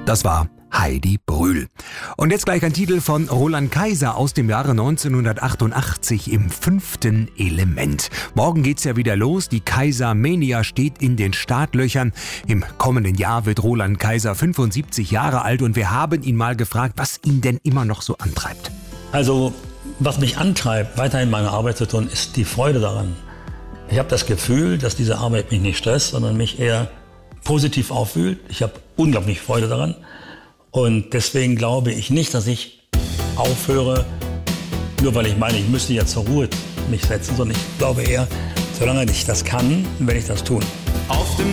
Das war Heidi Brühl. Und jetzt gleich ein Titel von Roland Kaiser aus dem Jahre 1988 im 5. Element. Morgen geht's ja wieder los. Die Kaiser-Mania steht in den Startlöchern. Im kommenden Jahr wird Roland Kaiser 75 Jahre alt und wir haben ihn mal gefragt, was ihn denn immer noch so antreibt. Also, was mich antreibt, weiterhin meine Arbeit zu tun, ist die Freude daran. Ich habe das Gefühl, dass diese Arbeit mich nicht stresst, sondern mich eher positiv aufwühlt. Ich habe unglaublich Freude daran. Und deswegen glaube ich nicht, dass ich aufhöre, nur weil ich meine, ich müsste jetzt zur Ruhe mich setzen, sondern ich glaube eher, solange ich das kann, werde ich das tun.